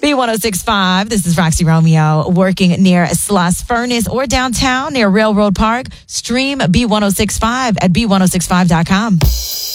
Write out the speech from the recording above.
B1065, this is Roxy Romeo working near Sloss Furnace or downtown near Railroad Park. Stream B1065 at B1065.com.